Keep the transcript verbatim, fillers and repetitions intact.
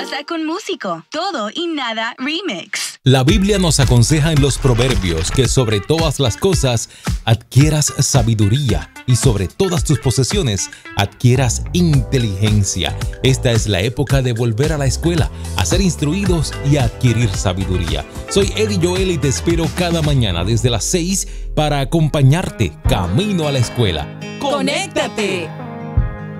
pasa con Músico? Todo y nada remix. La Biblia nos aconseja en los Proverbios que sobre todas las cosas adquieras sabiduría y sobre todas tus posesiones adquieras inteligencia. Esta es la época de volver a la escuela, a ser instruidos y a adquirir sabiduría. Soy Eddie Joel y te espero cada mañana desde las seis para acompañarte camino a la escuela. ¡Conéctate!